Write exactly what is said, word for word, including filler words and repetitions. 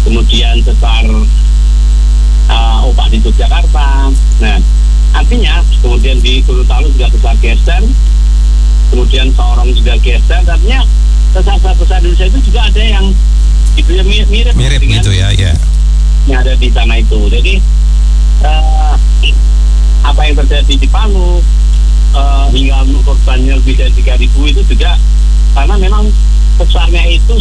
kemudian sesar uh, opak di Yogyakarta. Nah, artinya kemudian di Gorontalo juga besar geser, kemudian Sorong juga geser. Artinya sesar besar Indonesia itu juga ada yang itu ya mirip mirip gitu ya, ya. Yang ada di sana itu. Jadi uh, apa yang terjadi di Palu uh, hingga korbannya lebih dari tiga ribu itu juga karena memang besarnya itu